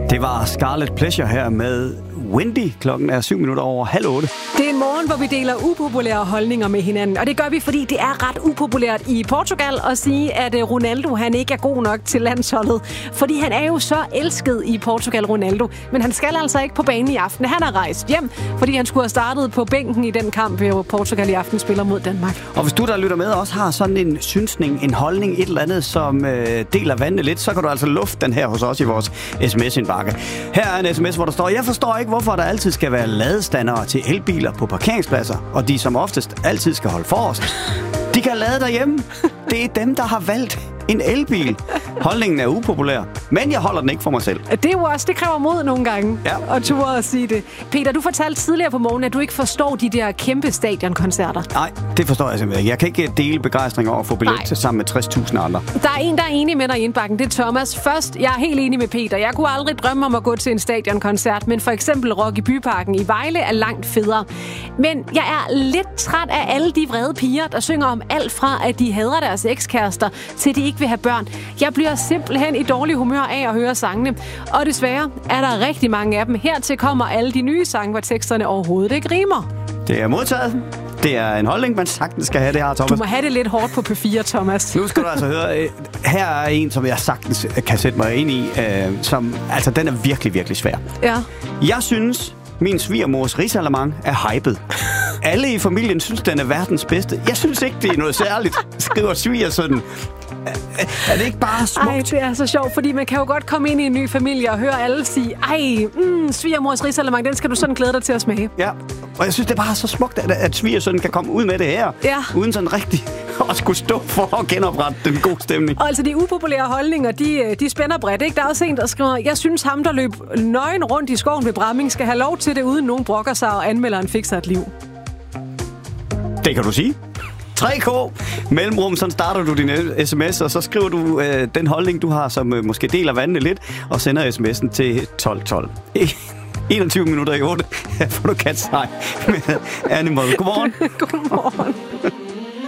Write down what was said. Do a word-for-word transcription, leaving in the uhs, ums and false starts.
Det var Scarlet Pleasure her med Wendy. Klokken er syv minutter over halv otte. Det er en morgen, hvor vi deler upopulære holdninger med hinanden. Og det gør vi, fordi det er ret upopulært i Portugal at sige, at Ronaldo han ikke er god nok til landsholdet. Fordi han er jo så elsket i Portugal, Ronaldo. Men han skal altså ikke på banen i aften. Han er rejst hjem, fordi han skulle have startet på bænken i den kamp, hvor Portugal i aften spiller mod Danmark. Og hvis du, der lytter med, også har sådan en synsning, en holdning, et eller andet, som øh, deler vandet lidt, så kan du altså lufte den her hos os i vores sms-indbakke. Her er en sms, hvor der står: Jeg forstår ikke, hvorfor der altid skal være ladestandere til elbiler på parkeringspladser, og de som oftest altid skal holde forrest. De kan lade derhjemme. Det er dem, der har valgt en elbil. Holdningen er upopulær, men jeg holder den ikke for mig selv. Det er jo også, det kræver mod nogle gange, ja. At turde at sige det. Peter, du fortalte tidligere på morgen, at du ikke forstår de der kæmpe stadionkoncerter. Nej, det forstår jeg simpelthen ikke. Jeg kan ikke dele begejstring over at få billet til sammen med tres tusind andre. Der er en, der er enig med dig i indbakken. Det er Thomas. Først, jeg er helt enig med Peter. Jeg kunne aldrig drømme om at gå til en stadionkoncert, men for eksempel Rock i Byparken i Vejle er langt federe. Men jeg er lidt træt af alle de vrede piger, der synger om alt fra, at de hader deres ekskærester, til de ikke vil have børn. Jeg bliver simpelthen i dårlig humør af at høre sangene. Og desværre er der rigtig mange af dem. Hertil kommer alle de nye sange, hvor teksterne overhovedet ikke rimer. Det er modtaget. Det er en holdning, man sagtens skal have det her, Thomas. Du må have det lidt hårdt på P fire, Thomas. Nu skal du altså høre. Her er en, som jeg sagtens kan sætte mig ind i. Øh, som, altså, den er virkelig, virkelig svær. Ja. Jeg synes, min svigermors risalamande er hyped. Alle i familien synes, den er verdens bedste. Jeg synes ikke, det er noget særligt, skriver svigersønnen. Er det ikke bare smukt? Ej, det er så sjovt, fordi man kan jo godt komme ind i en ny familie og høre alle sige: ej, mm, svigermors risalamande, den skal du sådan glæde dig til at smage. Ja, og jeg synes, det er bare så smukt, at, at svigersønnen kan komme ud med det her. Ja. Uden sådan rigtig at skulle stå for at genoprette den gode stemning. Og altså, de upopulære holdninger, de, de spænder bredt, ikke? Der er også en, der skriver: jeg synes, ham, der løb nøgen rundt i skoven ved Bramming, skal have lov til det, uden nogen brokker sig, og anmelderen fik sig et liv. Det kan du sige. tre K mellemrum, så starter du din sms, og så skriver du øh, den holdning, du har, som øh, måske deler vandene lidt, og sender sms'en til tolv tolv. enogtyve minutter i otte. Her får du Cat's Eye med Animal. Godmorgen. Godmorgen.